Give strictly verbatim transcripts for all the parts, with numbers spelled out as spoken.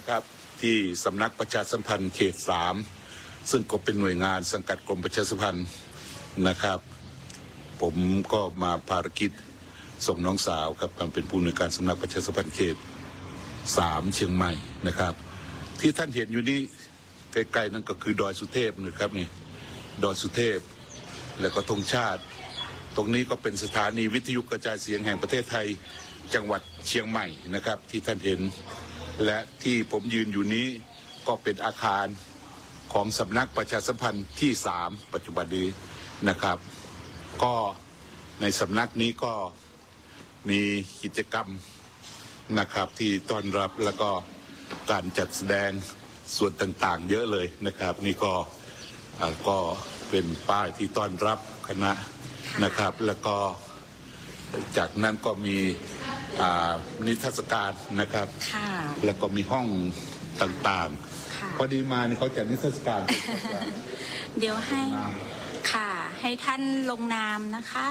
นะครับที่สำนักประชาสัมพันธ์เขตสามซึ่งก็เป็นหน่วยงานสังกัดกรมประชาสัมพันธ์นะครับผมก็มาภารกิจส่งน้องสาวครับมาเป็นผู้อำนวยการสำนักประชาสัมพันธ์เขตสามเชียงใหม่นะครับที่ท่านเห็นอยู่นี้ใกล้ๆนั่นก็คือดอยสุเทพนะครับนี่ดอยสุเทพแล้วก็ธงชาติตรงนี้ก็เป็นสถานีวิทยุกระจายเสียงแห่งประเทศไทยจังหวัดเชียงใหม่นะครับที่ท่านเห็นและที่ผมยืนอยู่นี้ก็เป็นอาคารของสำนักประชาสัมพันธ์ที่สามปัจจุบันนี้นะครับก็ในสำนักนี้ก็มีกิจกรรมนะครับที่ต้อนรับแล้วก็การจัดแสดงส่วนต่างๆเยอะเลยนะครับนี่ก็ก็เป็นป้ายที่ต้อนรับคณะนะครับแล้วก็จากนั้นก็มีนิทรรศการนะครับแล้วก็มีห้องต่างๆพอดีมานี่เขาจัดนิทรรศการเดี๋ยวให้ค่ะให้ท่านลงนามนะคะ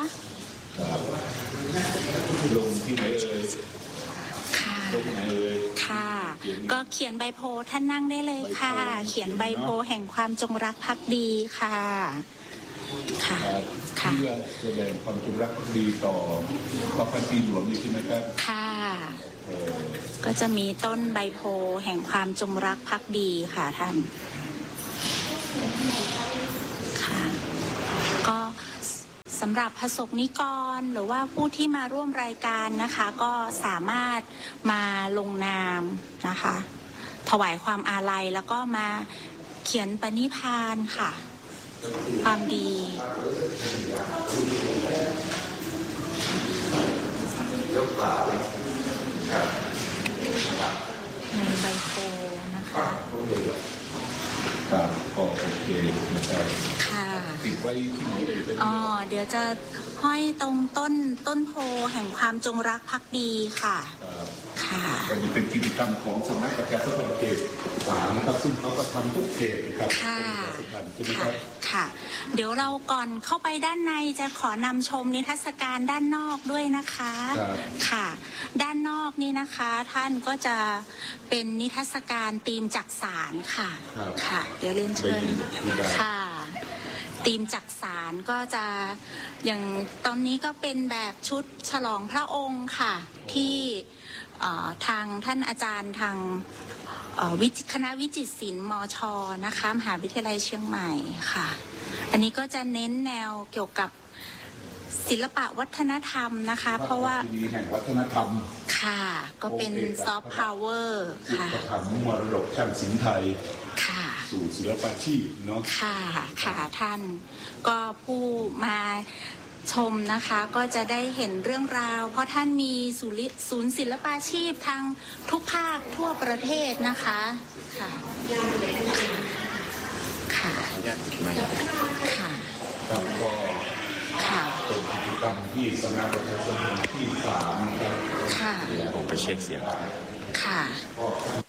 ลงที่ไหนเอ่ยค่ะลงไหนเอ่ยค่ะก็เขียนใบโพท่านนั่งได้เลยค่ะเขียนใบโพแห่งความจงรักภักดีค่ะค่ะค่ะเพื่อแสดงความจงรักภักดีต่อพระพันปีหลวงนี่ใช่ไหมครับค่ะก็จะมีต้นใบโพแห่งความจงรักภักดีค่ะท่านค่ะก็สำหรับประสบนิกรหรือว่าผู้ที่มาร่วมรายการนะคะก็สามารถมาลงนามนะคะถวายความอาลัยแล้วก็มาเขียนปณิธานค่ะความดีในใบโพนะคะครับก็โอเคนะครับค่ะติดไว้ที่ไหนเอ่ยอ๋อเดี๋ยวจะห้อยตรงต้นต้นโพแห่งความจงรักภักดีค่ะค่ะอันนี้เป็นกิจกรรมของสำนักประชาสัมพันธ์เขตสามนะครับซึ่งเขาก็ทำทุกเขตครับค่ะค่ะค่ะเดี๋ยวเราก่อนเข้าไปด้านในจะขอนำชมนิทรรศการด้านนอกด้วยนะคะค่ะด้านนอกนี่นะคะท่านก็จะเป็นนิทรรศการธีมจักสานค่ะค่ะเดี๋ยวเรียนเชิญค่ะธีมจักสานก็จะอย่างตอนนี้ก็เป็นแบบชุดฉลองพระองค์ค่ะที่ทางท่านอาจารย์ทางคณะวิจิตรศิลป์มช.นะคะมหาวิทยาลัยเชียงใหม่ค่ะอันนี้ก็จะเน้นแนวเกี่ยวกับศิลปะวัฒนธรรมนะคะเพราะว่าแห่งวัฒนธรรมค่ะก็เป็นซอฟต์พาวเวอร์ค่ะทำมรดกช่างศิลป์ไทยค่ะสู่ศิลปาชีพเนาะค่ะค่ะท่านก็ผู้มาชมนะคะก็จะได้เห็นเรื่องราวเพราะท่านมีศูนย์ศิลปาชีพทางทุกภาคทั่วประเทศนะคะค่ะค่ะค่ะแล้วก็ค่ะเป็นกิจกรรมที่สำนักประชาสัมพันธ์ที่สามนะครับค่ะผมไปเช็คเสียงค่ะ